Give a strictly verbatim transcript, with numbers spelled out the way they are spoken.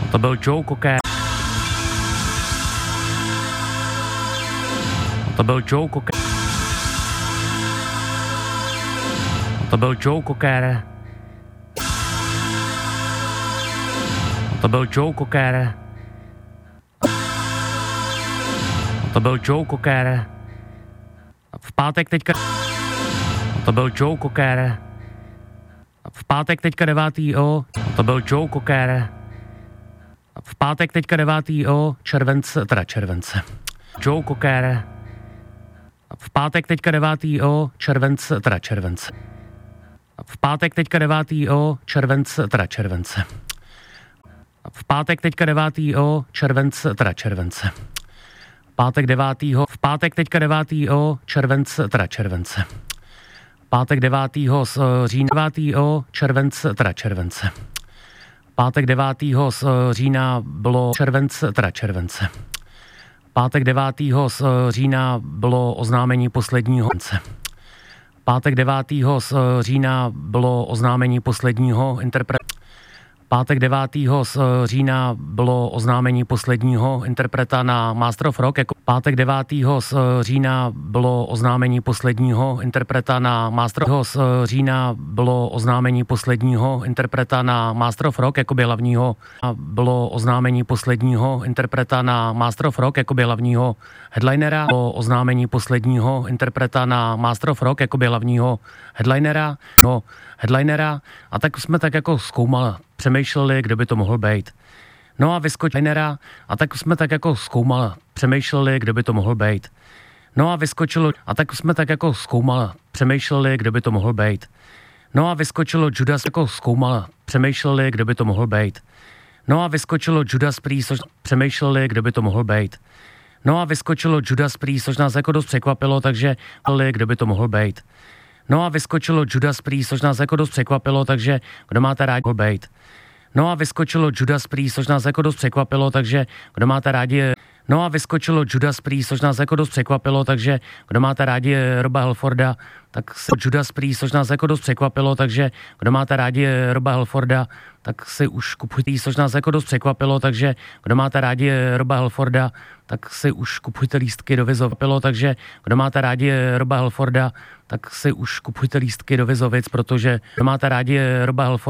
To byl Joe Cocker. To byl Joe Cocker. To byl Joe Cocker. To byl Joe Cocker. To byl Joe Cocker. V pátek teďka... To byl Joe Cocker. V pátek teďka devátého To byl Joe Cocker. V pátek teďka devátého července, teda července. Joe Cocker. V pátek teďka devátého července, teda července. V pátek teďka devátého července, teda července. V pátek teďka devátého července, teda července. Pátek devátého V pátek teďka devátého července, teda července. Pátek devátého z října devátého července, teda července. Pátek devátého z října bylo července, teda července. Pátek devátého z října bylo oznámení posledního Pátek devátého z října bylo oznámení posledního interpreta. Pátek devátého z října bylo oznámení posledního interpreta na Master of Rock. Jako pátek devátého z října bylo oznámení posledního interpreta na Master of z října bylo oznámení posledního interpreta na Master of Rock jako hlavního bylo oznámení posledního interpreta na Master of Rock jako hlavního headlinera. Bylo oznámení posledního interpreta na Master of Rock jako hlavního headlinera. No, headlinera. A tak jsme tak jako zkoumali, přemýšleli, kdo by to mohl být. No a vyskočil headlinera. A tak jsme tak jako zkoumali, přemýšleli, kdo by to mohl být. No a vyskočilo, a tak jsme tak jako zkoumali, přemýšleli, kdo by to mohl být. No a vyskočilo Judas, jako zkoumali, přemýšleli, kdo by to mohl být. No a vyskočilo Judas Priest, což přemýšleli, kdo by to mohl být. No a vyskočilo Judas Priest, což nás jako dost překvapilo, takže kdo by to mohl být. No a vyskočilo Judas Priest, což nás jako dost překvapilo, takže kdo máte rádi, mohl být. No a vyskočilo Judas Priest, což nás jako dost překvapilo, takže kdo máte rádi. No a vyskočilo Judas Priest, což nás jako dost překvapilo, takže kdo máte rádi Roba Halforda, tak si Judas Priest, což nás jako dost překvapilo, takže kdo máte rádi Roba Halforda, tak si už kupujte, což nás jako dost překvapilo, takže kdo máte rádi Roba Halforda, tak si už kupujte lístky do Vizovilo, takže kdo máte rádi Roba Halforda, tak si už kupujte lístky do Vizovic, protože kdo máte rádi Roba Halforda,